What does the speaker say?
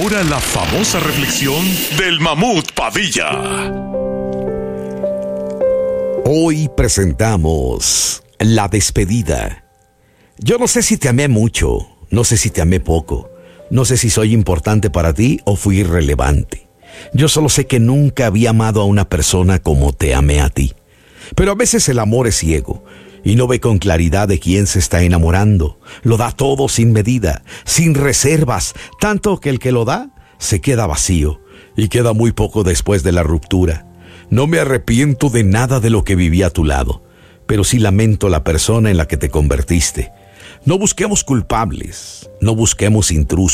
ahora la famosa reflexión del Mamut Padilla. Hoy presentamos la despedida. Yo no sé si te amé mucho, no sé si te amé poco, no sé si soy importante para ti o fui irrelevante. Yo solo sé que nunca había amado a una persona como te amé a ti. Pero a veces el amor es ciego y no ve con claridad de quién se está enamorando. Lo da todo sin medida, sin reservas, tanto que el que lo da se queda vacío y queda muy poco después de la ruptura. No me arrepiento de nada de lo que viví a tu lado, pero sí lamento la persona en la que te convertiste. No busquemos culpables, no busquemos intrusos.